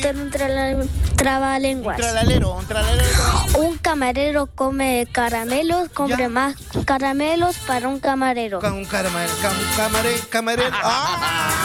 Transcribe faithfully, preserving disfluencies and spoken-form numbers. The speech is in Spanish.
doctor, un trala- trabalenguas. Un tralalero, un tralalero. Un camarero come caramelos, compre Ya. más caramelos para un camarero. Ca- Un camarero, cam- camare- camarero. ¡Ah!